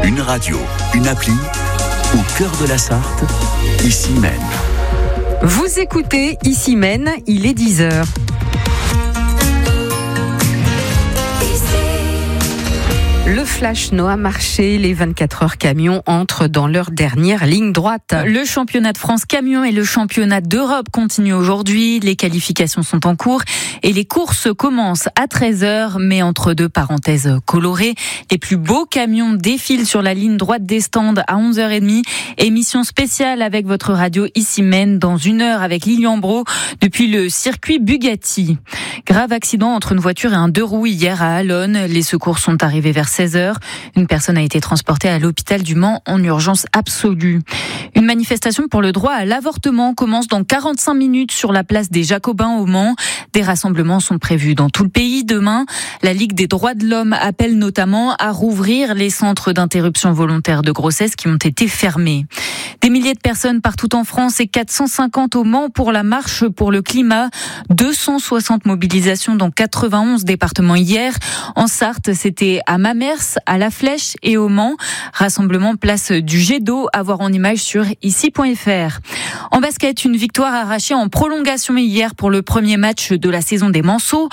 Une radio, une appli, au cœur de la Sarthe, ici Maine. Vous écoutez Ici Maine, il est 10h. Le Flash Noah Marché, les 24 heures camions entrent dans leur dernière ligne droite. Le championnat de France camion et le championnat d'Europe continuent aujourd'hui. Les qualifications sont en cours et les courses commencent à 13h, mais entre deux parenthèses colorées. Les plus beaux camions défilent sur la ligne droite des stands à 11h30. Émission spéciale avec votre radio Ici Maine dans 1 heure avec Lilian Bro depuis le circuit Bugatti. Grave accident entre une voiture et un 2 roues hier à Allonne. Les secours sont arrivés vers 16h. Une personne a été transportée à l'hôpital du Mans en urgence absolue. Une manifestation pour le droit à l'avortement commence dans 45 minutes sur la place des Jacobins au Mans. Des rassemblements sont prévus dans tout le pays demain. La Ligue des droits de l'homme appelle notamment à rouvrir les centres d'interruption volontaire de grossesse qui ont été fermés. Des milliers de personnes partout en France et 450 au Mans pour la marche pour le climat. 260 mobilisations dans 91 départements hier. En Sarthe, c'était à Mamers, à La Flèche et au Mans. Rassemblement place du jet d'eau à voir en image sur ici.fr. En basket, une victoire arrachée en prolongation hier pour le premier match de la saison des Manceaux.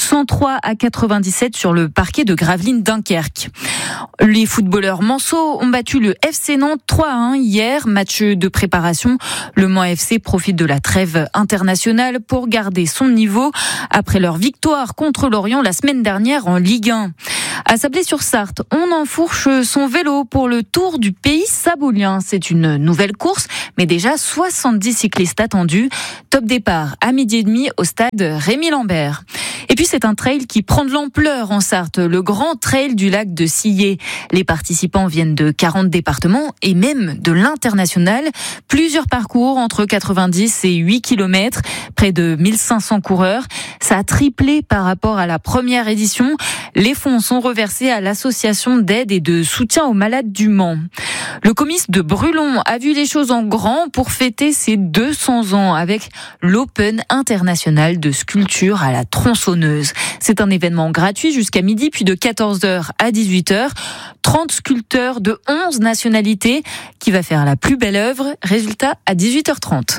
103-97 sur le parquet de Gravelines Dunkerque. Les footballeurs Manceaux ont battu le FC Nantes 3-1 hier, match de préparation. Le Mans FC profite de la trêve internationale pour garder son niveau après leur victoire contre Lorient la semaine dernière en Ligue 1. À Sablé-sur-Sarthe, on enfourche son vélo pour le Tour du Pays Saboulien. C'est une nouvelle course, mais déjà 70 cyclistes attendus. Top départ à 12h30 au stade Rémi Lambert. Et puis c'est un trail qui prend de l'ampleur en Sarthe, le grand trail du lac de Sillé. Les participants viennent de 40 départements et même de l'international. Plusieurs parcours entre 90 et 8 km, près de 1500 coureurs. Ça a triplé par rapport à la première édition. Les fonds sont reversés à l'association d'aide et de soutien aux malades du Mans. Le comice de Brulon a vu les choses en grand pour fêter ses 200 ans avec l'Open international de sculpture à la tronçonneuse. C'est un événement gratuit jusqu'à midi, puis de 14h à 18h. 30 sculpteurs de 11 nationalités qui va faire la plus belle œuvre. Résultat à 18h30.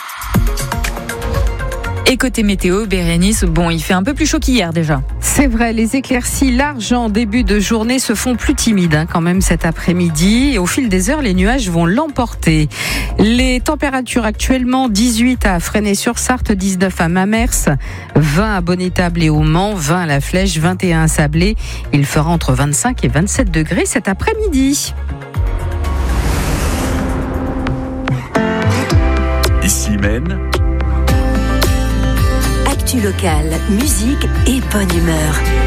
Et côté météo, Bérénice, il fait un peu plus chaud qu'hier déjà. C'est vrai, les éclaircies larges en début de journée se font plus timides quand même cet après-midi. Et au fil des heures, les nuages vont l'emporter. Les températures actuellement, 18 à Fresnay-sur-Sarthe, 19 à Mamers, 20 à Bonnétable et au Mans, 20 à La Flèche, 21 à Sablé. Il fera entre 25 et 27 degrés cet après-midi. Ici Maine. Actu locale, musique et bonne humeur.